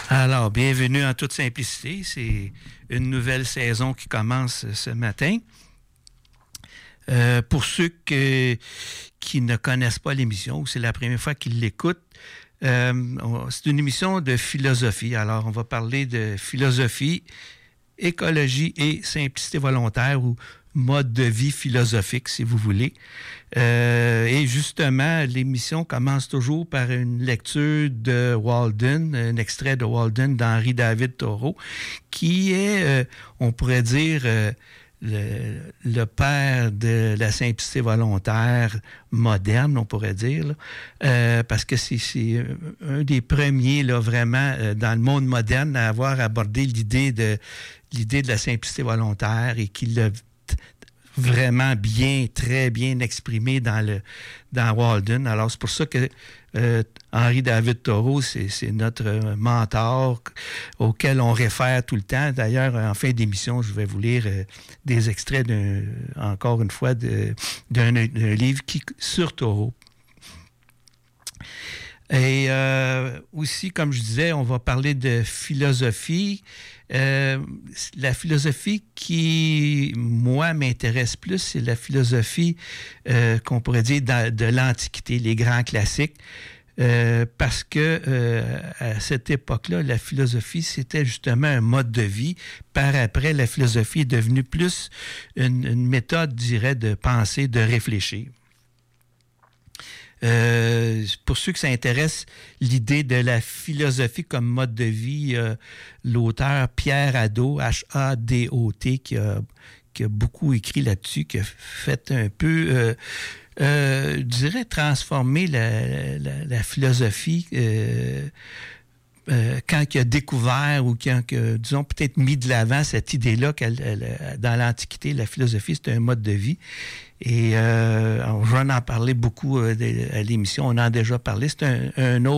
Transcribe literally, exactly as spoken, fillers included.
Alors, bienvenue en toute simplicité. C'est une nouvelle saison qui commence ce matin. Euh, pour ceux que, qui ne connaissent pas l'émission ou c'est la première fois qu'ils l'écoutent, euh, on, c'est une émission de philosophie. Alors, on va parler de philosophie, écologie et simplicité volontaire ou mode de vie philosophique, si vous voulez. Euh, et justement, l'émission commence toujours par une lecture de Walden, un extrait de Walden d'Henri David Thoreau, qui est, euh, on pourrait dire, euh, le, le père de la simplicité volontaire moderne, on pourrait dire, là, euh, parce que c'est, c'est un des premiers, là, vraiment, euh, dans le monde moderne, à avoir abordé l'idée de, l'idée de la simplicité volontaire et qui l'a vraiment bien, très bien exprimé dans le dans Walden. Alors, c'est pour ça que euh, Henri David Thoreau, c'est, c'est notre mentor auquel on réfère tout le temps. D'ailleurs, en fin d'émission, je vais vous lire euh, des extraits, d'un, encore une fois, de, d'un, d'un livre qui, sur Thoreau. Et euh, aussi, comme je disais, on va parler de philosophie. Euh, la philosophie qui, moi, m'intéresse plus, c'est la philosophie euh, qu'on pourrait dire de, de l'Antiquité, les grands classiques. Euh, parce que euh, à cette époque-là, la philosophie, c'était justement un mode de vie. Par après, la philosophie est devenue plus une, une méthode, je dirais, de penser, de réfléchir. Euh, pour ceux que ça intéresse, l'idée de la philosophie comme mode de vie, euh, l'auteur Pierre Hadot, H A D O T, qui a, qui a beaucoup écrit là-dessus, qui a fait un peu, euh, euh, je dirais, transformer la, la, la philosophie euh, euh, quand il a découvert ou quand, que, disons, peut-être mis de l'avant cette idée-là qu'elle, elle, dans l'Antiquité, la philosophie, c'était un mode de vie. Et euh, je vais en parler beaucoup euh, à l'émission, on en a déjà parlé. C'est un, un autre